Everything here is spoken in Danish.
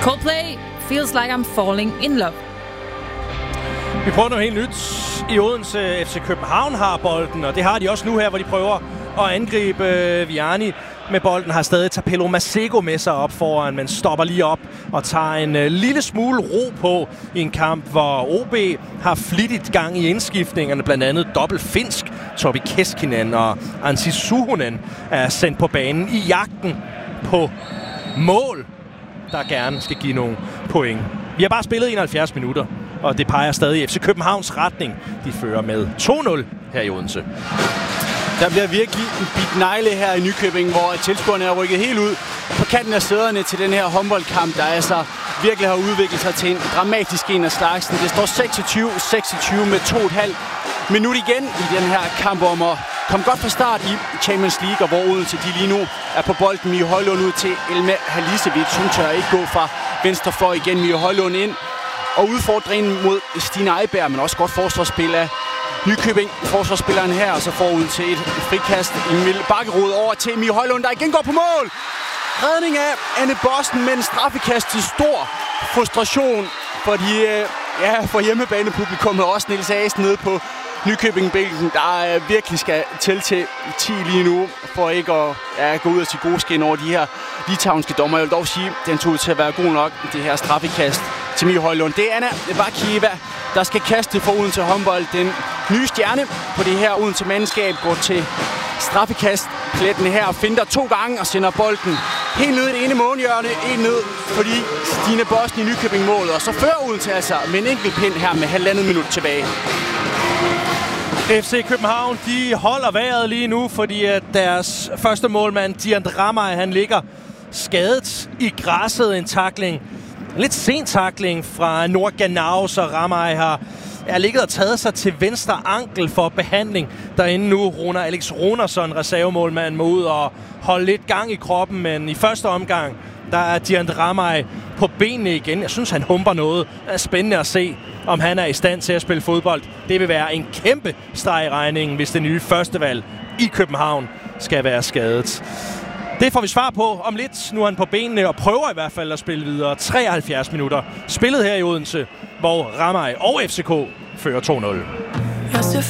Coldplay, Feels Like I'm Falling in Love. Vi prøver noget helt nyt. I Odense, FC København har bolden, og det har de også nu her, hvor de prøver at angribe Vianney med bolden. Har stadig Tapelo Masego med sig op foran, men stopper lige op og tager en lille smule ro på i en kamp, hvor OB har flittigt gang i indskiftningerne. Blandt andet dobbelt finsk. Topi Keskinen og Ansi Suhonen er sendt på banen i jagten på mål, der gerne skal give nogle point. Vi har bare spillet 71 minutter, og det peger stadig i FC Københavns retning. De fører med 2-0 her i Odense. Der bliver virkelig en bit negle her i Nykøbing, hvor tilskuerne er rykket helt ud på kanten af sæderne til den her håndboldkamp, der altså virkelig har udviklet sig til en dramatisk en af slagsen. Det står 26-26 med 2,5 minut igen i den her kamp om at komme godt fra start i Champions League, og hvor Odense de lige nu er på bolden. Mie Højlund ud til Elma Halisevic. Hun tør ikke gå fra venstre fløj igen. Mie Højlund ind. Og udfordringen mod Stine Eiberg, men også godt forsvarsspil af Nykøbing, forsvarsspilleren her, og så forud til et frikast. Emil Bakkerud over til Mie Højlund, der igen går på mål. Redning af Anne Bossen, men straffekast til stor frustration for hjemmebanepublikummet, og også Niels Asen nede på Nykøbing-bænken, der virkelig skal tælle til 10 lige nu, for ikke at gå ud af sit gode skin over de her litauiske dommer. Jeg vil dog sige, at den tog ud til at være god nok, det her straffekast til Mie Højlund. Det er Anna Vakieva, der skal kaste for Odense håndbold. Den nye stjerne på det her Odense mandskab går til straffekastpletten her og finder 2 gange og sender bolden helt ned i det ene målhjørne, en ned, fordi Stine Bossen i Nykøbing målet, og så fører Odense altså med en enkelt pind her med 1,5 minut tilbage. FC København, de holder vejret lige nu, fordi at deres første målmand, Dian Ramay, han ligger skadet i græsset. En tackling, en lidt sen tackling fra Nordganau, så Ramay har ligget og taget sig til venstre ankel for behandling derinde nu. Alex Runersson, reservemålmand, må ud og holde lidt gang i kroppen, men i første omgang, der er Dian Ramay på benene igen. Jeg synes, han humper noget. Det er spændende at se, om han er i stand til at spille fodbold. Det vil være en kæmpe streg i regningen, hvis det nye førstevalg i København skal være skadet. Det får vi svar på om lidt. Nu er han på benene og prøver i hvert fald at spille videre. 73 minutter spillet her i Odense, hvor Ramay og FCK fører 2-0.